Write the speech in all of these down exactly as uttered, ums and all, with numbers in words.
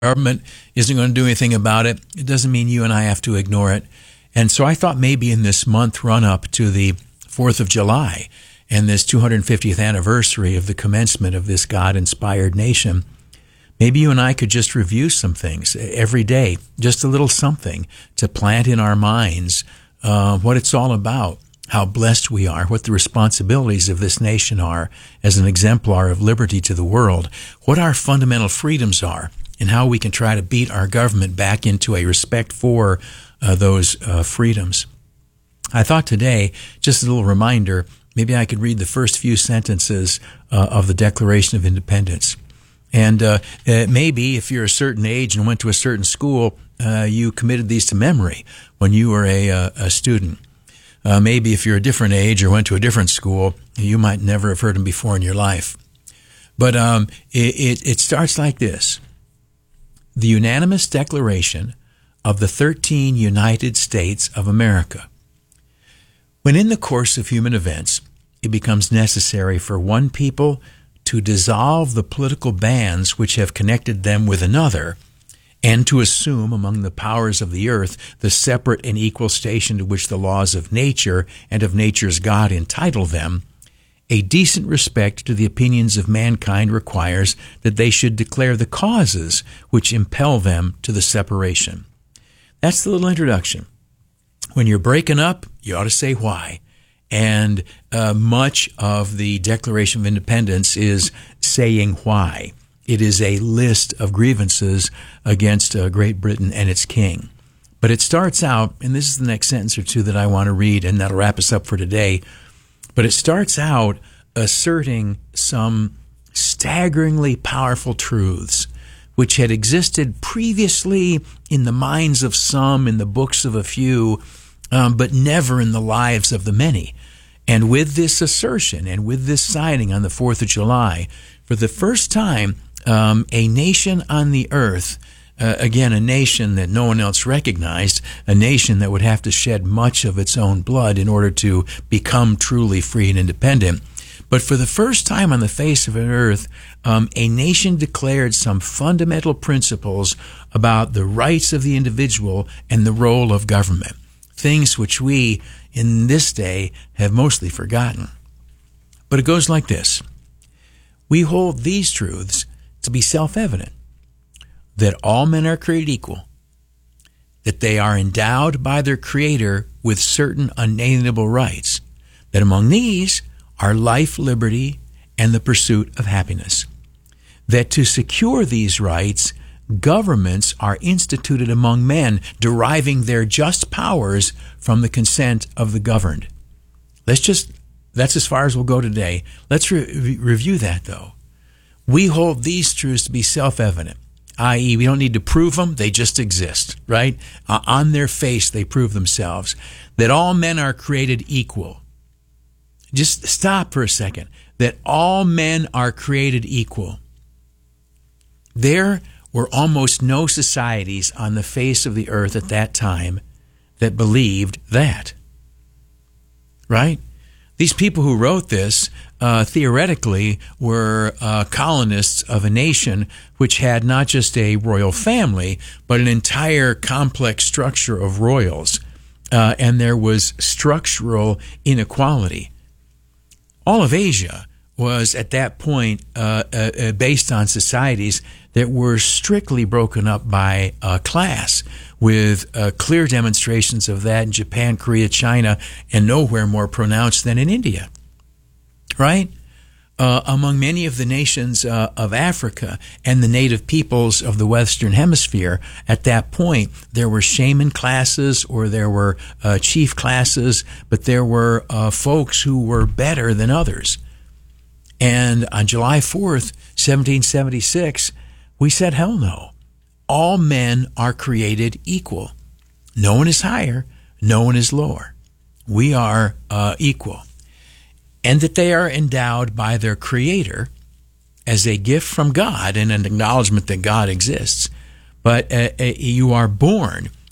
government isn't going to do anything about it, it doesn't mean you and I have to ignore it. And so I thought maybe in this month run up to the fourth of July and this two hundred fiftieth anniversary of the commencement of this God-inspired nation, maybe you and I could just review some things every day, just a little something to plant in our minds uh, what it's all about, how blessed we are, what the responsibilities of this nation are as an exemplar of liberty to the world, what our fundamental freedoms are, and how we can try to beat our government back into a respect for uh, those uh, freedoms. I thought today, just a little reminder, maybe I could read the first few sentences uh, of the Declaration of Independence. And uh, uh, maybe if you're a certain age and went to a certain school, uh, you committed these to memory when you were a, uh, a student. Uh, maybe if you're a different age or went to a different school, you might never have heard them before in your life. But um, it, it, it starts like this. The unanimous declaration of the thirteen United States of America. When in the course of human events, it becomes necessary for one people to dissolve the political bands which have connected them with another, and to assume among the powers of the earth the separate and equal station to which the laws of nature and of nature's God entitle them, a decent respect to the opinions of mankind requires that they should declare the causes which impel them to the separation. That's the little introduction. When you're breaking up, you ought to say why. And uh, much of the Declaration of Independence is saying why. It is a list of grievances against uh, Great Britain and its king. But it starts out, and this is the next sentence or two that I want to read, and that'll wrap us up for today. But it starts out asserting some staggeringly powerful truths which had existed previously in the minds of some, in the books of a few, um, but never in the lives of the many. And with this assertion and with this signing on the fourth of July, for the first time, um, a nation on the earth, uh, again, a nation that no one else recognized, a nation that would have to shed much of its own blood in order to become truly free and independent. But for the first time on the face of the earth, um, a nation declared some fundamental principles about the rights of the individual and the role of government, things which we, in this day, have mostly forgotten. But it goes like this. We hold these truths to be self-evident, that all men are created equal, that they are endowed by their Creator with certain unalienable rights, that among these are life, liberty, and the pursuit of happiness, that to secure these rights, governments are instituted among men, deriving their just powers from the consent of the governed. Let's just, that's as far as we'll go today. Let's re- review that, though. We hold these truths to be self-evident, that is, we don't need to prove them, they just exist, right? Uh, on their face, they prove themselves. That all men are created equal. Just stop for a second. That all men are created equal. There were almost no societies on the face of the earth at that time that believed that. Right? These people who wrote this, uh, theoretically, were uh, colonists of a nation which had not just a royal family, but an entire complex structure of royals. Uh, and there was structural inequality. All of Asia was at that point uh, uh, based on societies that were strictly broken up by uh, class, with uh, clear demonstrations of that in Japan, Korea, China, and nowhere more pronounced than in India. Right? Uh, among many of the nations uh, of Africa and the native peoples of the Western Hemisphere, at that point, there were shaman classes or there were uh, chief classes, but there were uh, folks who were better than others. And on July fourth, seventeen seventy-six, we said, hell no. All men are created equal. No one is higher, no one is lower. We are uh, equal. And that they are endowed by their Creator as a gift from God and an acknowledgement that God exists. But uh, uh, you are born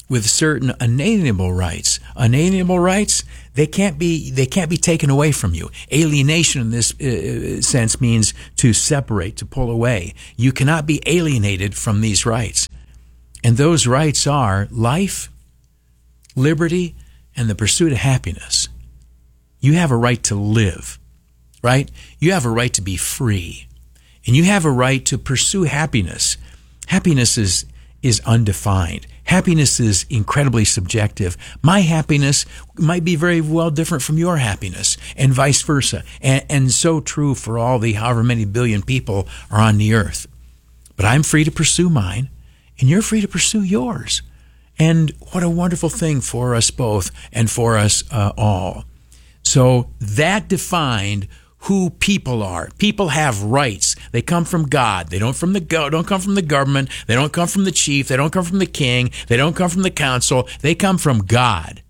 with certain unalienable rights. Unalienable rights, they can't be they can't be taken away from you. Alienation in this uh, sense means to separate, to pull away. You cannot be alienated from these rights. And those rights are life, liberty, and the pursuit of happiness. You have a right to live, right? You have a right to be free. And you have a right to pursue happiness. Happiness is, is undefined. Happiness is incredibly subjective. My happiness might be very well different from your happiness, and vice versa. And, and so true for all the however many billion people are on the earth. But I'm free to pursue mine, and you're free to pursue yours. And what a wonderful thing for us both and for us uh, all. So that defined who people are. People have rights. They come from God. They don't from the go- don't come from the government. They don't come from the chief. They don't come from the king. They don't come from the council. They come from God.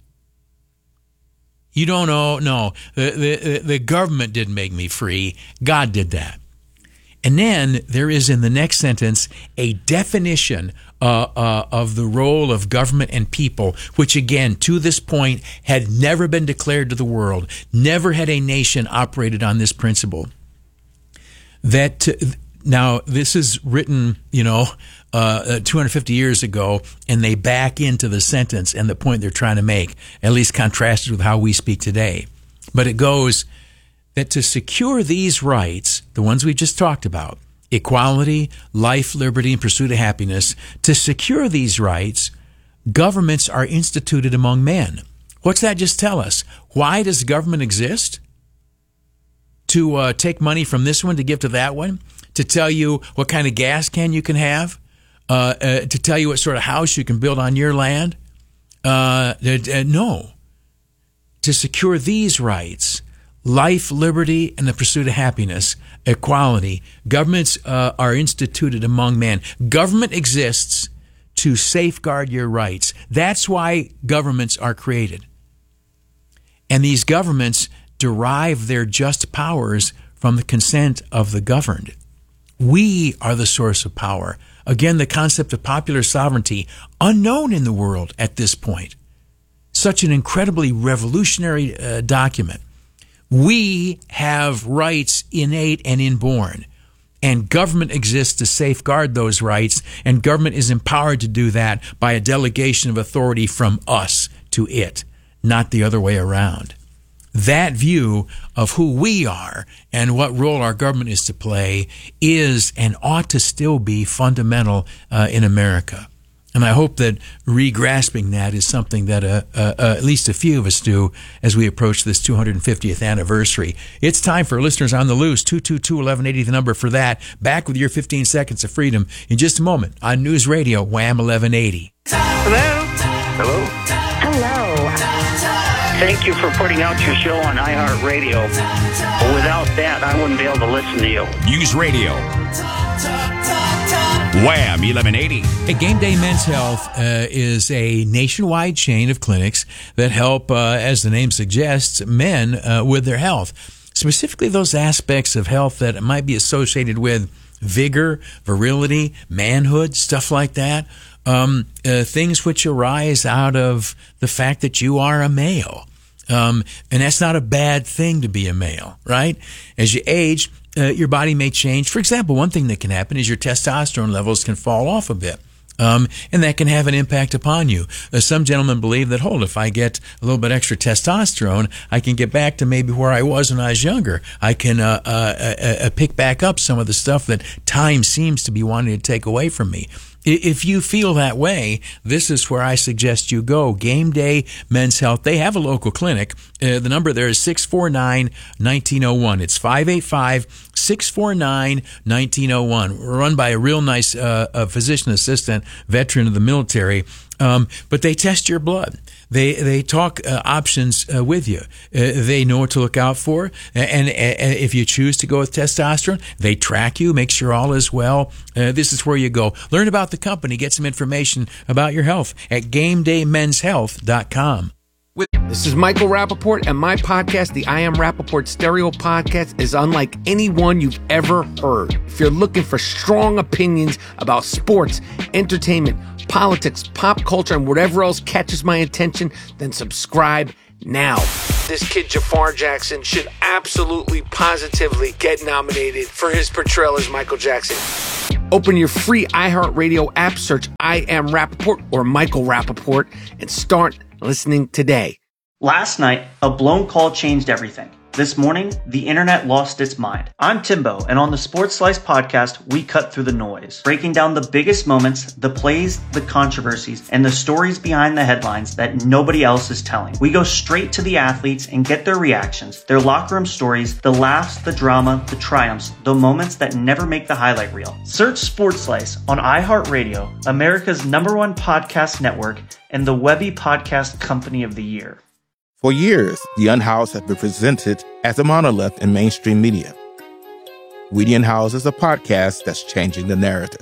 You don't know. No, the, the, the government didn't make me free. God did that. And then there is in the next sentence a definition uh, uh, of the role of government and people, which again, to this point, had never been declared to the world. Never had a nation operated on this principle. That now this is written, you know, uh, two hundred fifty years ago, and they back into the sentence and the point they're trying to make, at least contrasted with how we speak today. But it goes that to secure these rights, the ones we just talked about, equality, life, liberty, and pursuit of happiness, to secure these rights, governments are instituted among men. What's that just tell us? Why does government exist? To uh, take money from this one to give to that one? To tell you what kind of gas can you can have? Uh, uh, to tell you what sort of house you can build on your land? Uh, uh, no. To secure these rights, life, liberty, and the pursuit of happiness, equality, governments uh, are instituted among men. Government exists to safeguard your rights. That's why governments are created. And these governments derive their just powers from the consent of the governed. We are the source of power. Again, the concept of popular sovereignty, unknown in the world at this point. Such an incredibly revolutionary uh, document. We have rights innate and inborn, and government exists to safeguard those rights, and government is empowered to do that by a delegation of authority from us to it, not the other way around. That view of who we are and what role our government is to play is and ought to still be fundamental uh, in America. And I hope that re-grasping that is something that uh, uh, uh, at least a few of us do as we approach this two hundred fiftieth anniversary. It's time for listeners on the loose. two two two, eleven eighty, the number for that. Back with your fifteen seconds of freedom in just a moment on News Radio Wham eleven eighty. Hello? Hello? Hello. Thank you for putting out your show on iHeartRadio. Without that, I wouldn't be able to listen to you. News Radio Wham eleven eighty. Hey, Game Day Men's Health uh, is a nationwide chain of clinics that help, uh, as the name suggests, men uh, with their health. Specifically those aspects of health that might be associated with vigor, virility, manhood, stuff like that. Um, uh, things which arise out of the fact that you are a male. Um, and that's not a bad thing to be a male, right? As you age, uh, your body may change. For example, one thing that can happen is your testosterone levels can fall off a bit. Um, and that can have an impact upon you. Uh, some gentlemen believe that, hold, if I get a little bit extra testosterone, I can get back to maybe where I was when I was younger. I can uh, uh, uh, uh, pick back up some of the stuff that time seems to be wanting to take away from me. If you feel that way, this is where I suggest you go. Game Day Men's Health. They have a local clinic. Uh, the number there is six four nine, one nine zero one. It's five eight five, six four nine, one nine zero one. We're run by a real nice uh, a physician assistant, veteran of the military. Um, but they test your blood. They they talk uh, options uh, with you. Uh, they know what to look out for. And, and, and if you choose to go with testosterone, they track you, make sure all is well. Uh, this is where you go. Learn about the company. Get some information about your health at game day men's health dot com. This is Michael Rappaport, and my podcast, the I Am Rappaport Stereo Podcast, is unlike anyone you've ever heard. If you're looking for strong opinions about sports, entertainment, politics, pop culture, and whatever else catches my attention, then subscribe now. This kid, Jafar Jackson, should absolutely, positively get nominated for his portrayal as Michael Jackson. Open your free iHeartRadio app, search I Am Rappaport or Michael Rappaport, and start listening today. Last night, a blown call changed everything. This morning, the internet lost its mind. I'm Timbo, and on the Sports Slice podcast, we cut through the noise, breaking down the biggest moments, the plays, the controversies, and the stories behind the headlines that nobody else is telling. We go straight to the athletes and get their reactions, their locker room stories, the laughs, the drama, the triumphs, the moments that never make the highlight reel. Search Sports Slice on iHeartRadio, America's number one podcast network, and the Webby Podcast Company of the Year. For years, The Unhoused has been presented as a monolith in mainstream media. We The Unhoused is a podcast that's changing the narrative.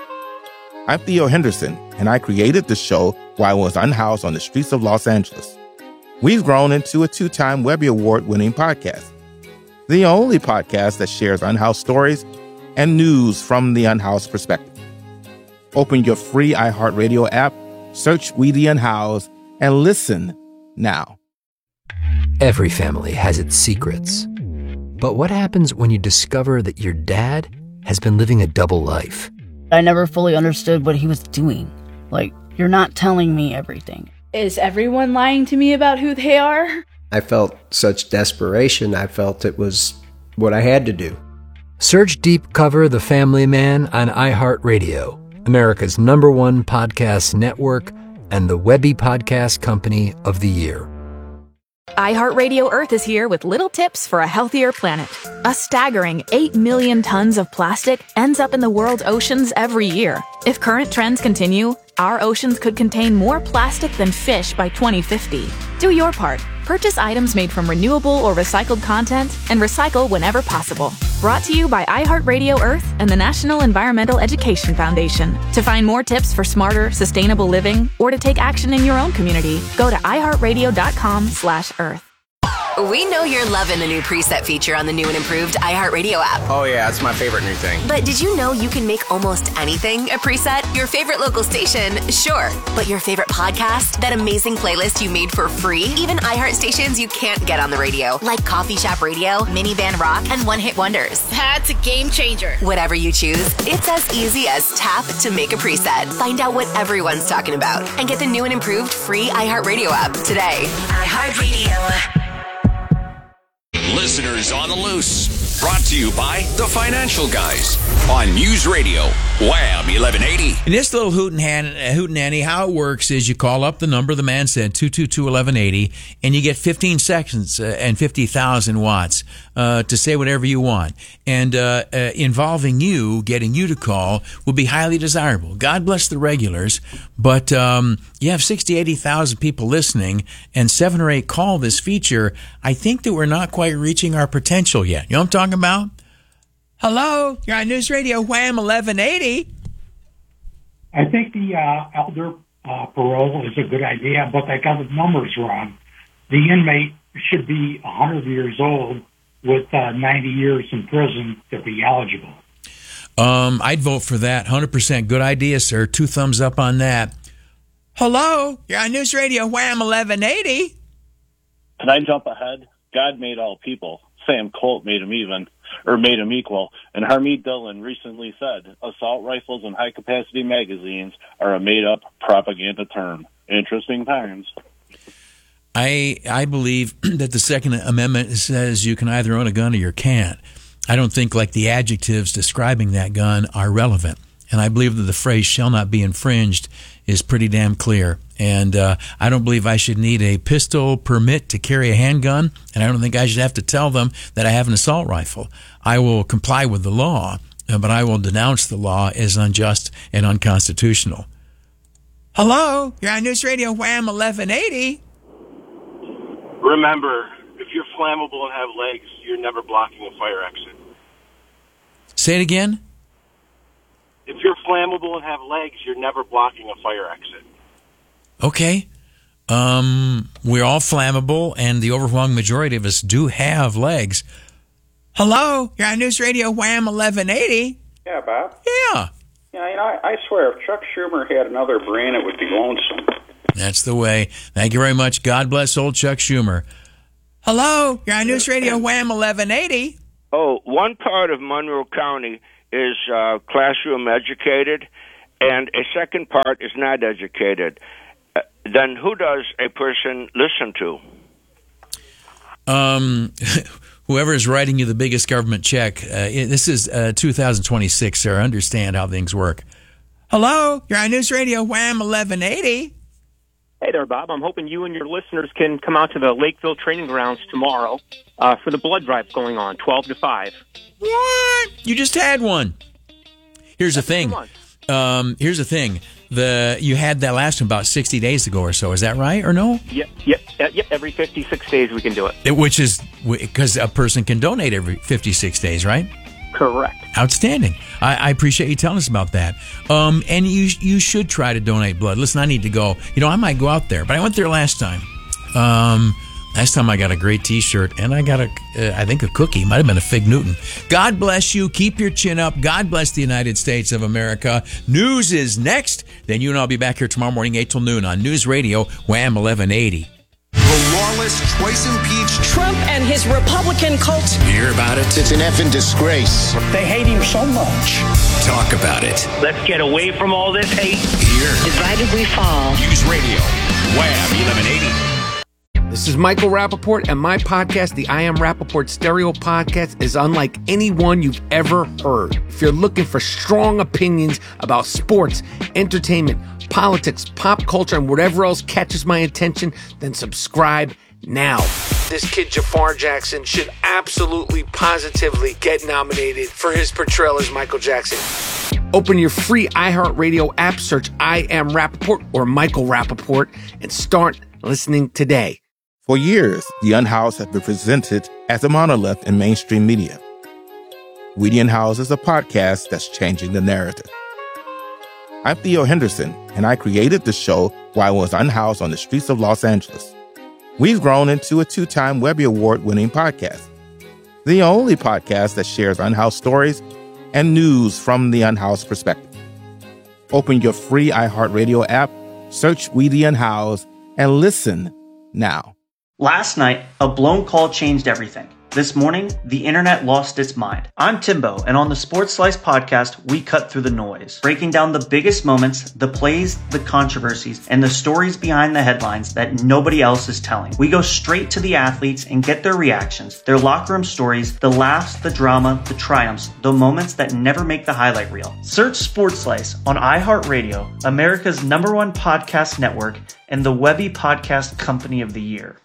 I'm Theo Henderson, and I created the show while I was unhoused on the streets of Los Angeles. We've grown into a two-time Webby Award-winning podcast, the only podcast that shares unhoused stories and news from the unhoused perspective. Open your free iHeartRadio app, search We The Unhoused, and listen now. Every family has its secrets. But what happens when you discover that your dad has been living a double life? I never fully understood what he was doing. Like, you're not telling me everything. Is everyone lying to me about who they are? I felt such desperation. I felt it was what I had to do. Search Deep Cover The Family Man on iHeartRadio, America's number one podcast network, and the Webby Podcast Company of the Year. iHeartRadio Earth is here with little tips for a healthier planet. A staggering eight million tons of plastic ends up in the world's oceans every year. If current trends continue, our oceans could contain more plastic than fish by twenty fifty. Do your part. Purchase items made from renewable or recycled content and recycle whenever possible. Brought to you by iHeartRadio Earth and the National Environmental Education Foundation. To find more tips for smarter, sustainable living or to take action in your own community, go to iHeartRadio.com slash Earth. We know you're loving the new preset feature on the new and improved iHeartRadio app. Oh yeah, it's my favorite new thing. But did you know you can make almost anything a preset? Your favorite local station, sure. But your favorite podcast? That amazing playlist you made for free? Even iHeart stations you can't get on the radio, like Coffee Shop Radio, Minivan Rock, and One Hit Wonders. That's a game changer. Whatever you choose, it's as easy as tap to make a preset. Find out what everyone's talking about and get the new and improved free iHeartRadio app today. iHeartRadio. Listeners on the Loose. Brought to you by The Financial Guys on News Radio, Wham eleven eighty. In this little hootenanny, how it works is you call up the number the man said, two two two, eleven eighty, and you get fifteen seconds uh, and fifty thousand watts uh, to say whatever you want. And uh, uh, involving you, getting you to call, will be highly desirable. God bless the regulars, but um, you have sixty, eighty thousand people listening, and seven or eight call this feature. I think that we're not quite reaching our potential yet. You know what I'm talking about? Hello, you're on News Radio Wham eleven eighty. I think the uh, elder uh, parole is a good idea, but they got the numbers wrong. The inmate should be one hundred years old with uh, ninety years in prison to be eligible. Um, I'd vote for that. one hundred percent good idea, sir. Two thumbs up on that. Hello, you're on News Radio Wham eleven eighty. Can I jump ahead? God made all people. Sam Colt made him even, or made him equal. And Harmeet Dillon recently said, assault rifles and high-capacity magazines are a made-up propaganda term. Interesting times. I I believe that the Second Amendment says you can either own a gun or you can't. I don't think like the adjectives describing that gun are relevant. And I believe that the phrase shall not be infringed is pretty damn clear. And uh, I don't believe I should need a pistol permit to carry a handgun, and I don't think I should have to tell them that I have an assault rifle. I will comply with the law, but I will denounce the law as unjust and unconstitutional. Hello, you're on News Radio Wham eleven eighty. Remember, if you're flammable and have legs, you're never blocking a fire exit. Say it again. If you're flammable and have legs, you're never blocking a fire exit. Okay. Um, we're all flammable, and the overwhelming majority of us do have legs. Hello, you're on News Radio Wham eleven eighty. Yeah, Bob. Yeah. Yeah, you know, I, I swear, if Chuck Schumer had another brain, it would be lonesome. That's the way. Thank you very much. God bless old Chuck Schumer. Hello, you're on News Radio Wham eleven eighty. Oh, one part of Monroe County is uh, classroom educated, and a second part is not educated. Uh, then who does a person listen to? Um, whoever is writing you the biggest government check. Uh, this is uh, two thousand twenty-six, sir. Understand how things work. Hello, you're on News Radio Wham eleven eighty. Hey there, Bob. I'm hoping you and your listeners can come out to the Lakeville Training Grounds tomorrow uh, for the blood drive going on, twelve to five. What? You just had one. Here's the thing. Um, here's the thing. The you had that last one about sixty days ago or so. Is that right or no? Yep, yep, yep. Every fifty-six days we can do it. It which is because a person can donate every fifty-six days, right? Correct. Outstanding. I, I appreciate you telling us about that. Um, and you you should try to donate blood. Listen, I need to go. You know, I might go out there, but I went there last time. Um, last time I got a great T-shirt, and I got a, uh, I think a cookie. Might have been a Fig Newton. God bless you. Keep your chin up. God bless the United States of America. News is next. Then you and I'll be back here tomorrow morning, eight till noon on News Radio Wham eleven eighty. The lawless, twice-impeached Trump and his Republican cult. Hear about it? It's an effing disgrace. They hate him so much. Talk about it. Let's get away from all this hate. Here. Divided we fall. News Radio Wham eleven eighty. This is Michael Rappaport, and my podcast, the I Am Rappaport Stereo Podcast, is unlike any one you've ever heard. If you're looking for strong opinions about sports, entertainment, politics, pop culture, and whatever else catches my attention, then subscribe now. This kid Jafar Jackson should absolutely, positively get nominated for his portrayal as Michael Jackson. Open your free iHeartRadio app, search I Am Rappaport or Michael Rappaport, and start listening today. For years, the Unhoused have been presented as a monolith in mainstream media. We the Unhoused is a podcast that's changing the narrative. I'm Theo Henderson, and I created the show while I was unhoused on the streets of Los Angeles. We've grown into a two-time Webby Award-winning podcast, the only podcast that shares unhoused stories and news from the unhoused perspective. Open your free iHeartRadio app, search We the Unhoused, and listen now. Last night, a blown call changed everything. This morning, the internet lost its mind. I'm Timbo, and on the Sports Slice podcast, we cut through the noise, breaking down the biggest moments, the plays, the controversies, and the stories behind the headlines that nobody else is telling. We go straight to the athletes and get their reactions, their locker room stories, the laughs, the drama, the triumphs, the moments that never make the highlight reel. Search Sports Slice on iHeartRadio, America's number one podcast network, and the Webby Podcast Company of the Year.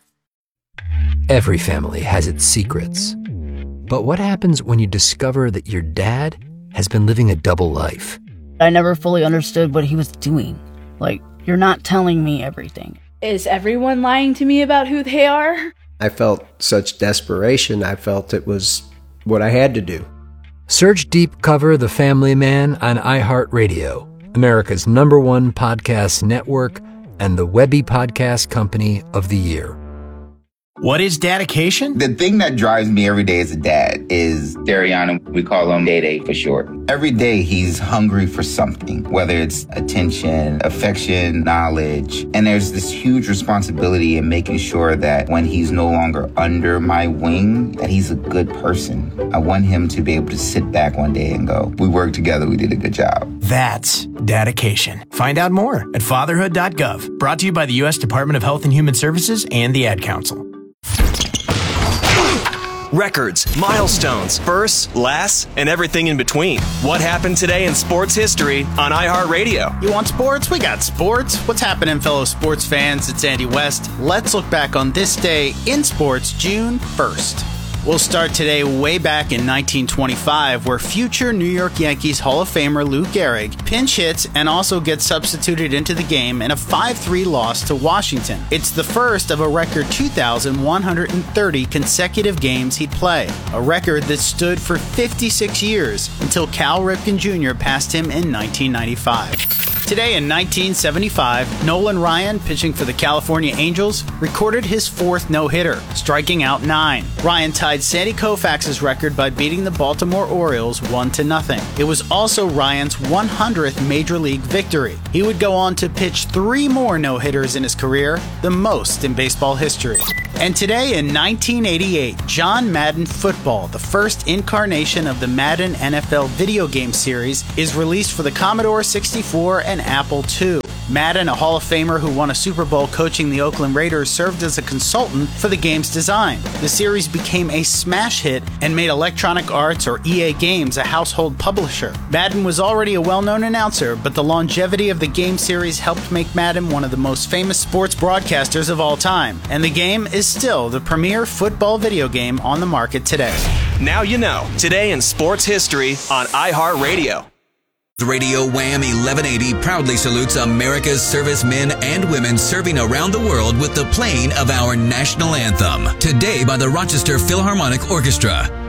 Every family has its secrets. But what happens when you discover that your dad has been living a double life? I never fully understood what he was doing. Like, you're not telling me everything. Is everyone lying to me about who they are? I felt such desperation, I felt it was what I had to do. Search Deep Cover The Family Man on iHeartRadio, America's number one podcast network and the Webby Podcast Company of the Year. What is dedication? The thing that drives me every day as a dad is Dariana. We call him Day Day for short. Every day he's hungry for something, whether it's attention, affection, knowledge. And there's this huge responsibility in making sure that when he's no longer under my wing, that he's a good person. I want him to be able to sit back one day and go, we worked together, we did a good job. That's dedication. Find out more at fatherhood dot gov. Brought to you by the U S Department of Health and Human Services and the Ad Council. Records, milestones, firsts, lasts, and everything in between. What happened today in sports history on iHeartRadio? You want sports? We got sports. What's happening, fellow sports fans? It's Andy West. Let's look back on this day in sports, June first. We'll start today way back in nineteen twenty-five, where future New York Yankees Hall of Famer Lou Gehrig pinch hits and also gets substituted into the game in a five three loss to Washington. It's the first of a record two thousand one hundred thirty consecutive games he'd play, a record that stood for fifty-six years until Cal Ripken Junior passed him in nineteen ninety-five. Today in nineteen seventy-five, Nolan Ryan, pitching for the California Angels, recorded his fourth no-hitter, striking out nine. Ryan tied Sandy Koufax's record by beating the Baltimore Orioles one to nothing. It was also Ryan's one hundredth Major League victory. He would go on to pitch three more no-hitters in his career, the most in baseball history. And today in nineteen eighty-eight, John Madden Football, the first incarnation of the Madden N F L video game series, is released for the Commodore sixty-four and Apple two. Madden, a Hall of Famer who won a Super Bowl coaching the Oakland Raiders, served as a consultant for the game's design. The series became a smash hit and made Electronic Arts, or E A Games, a household publisher. Madden was already a well-known announcer, but the longevity of the game series helped make Madden one of the most famous sports broadcasters of all time. And the game is still the premier football video game on the market today. Now you know. Today in sports history on iHeartRadio. Radio Wham eleven eighty proudly salutes America's servicemen and women serving around the world with the playing of our national anthem. Today by the Rochester Philharmonic Orchestra.